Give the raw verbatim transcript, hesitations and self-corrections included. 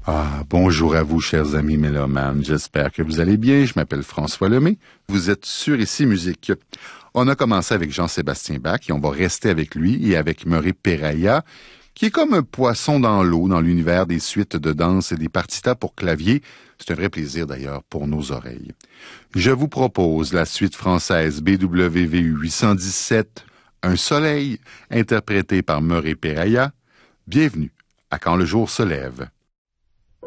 Ah, bonjour à vous, chers amis mélomanes. J'espère que vous allez bien. Je m'appelle François Lemay. Vous êtes sur Ici Musique. On a commencé avec Jean-Sébastien Bach et on va rester avec lui et avec Murray Perahia, qui est comme un poisson dans l'eau dans l'univers des suites de danse et des partitas pour clavier. C'est un vrai plaisir d'ailleurs pour nos oreilles. Je vous propose la suite française B W V U huit cent dix-sept, Un soleil, interprété par Murray Perahia. Bienvenue à Quand le jour se lève.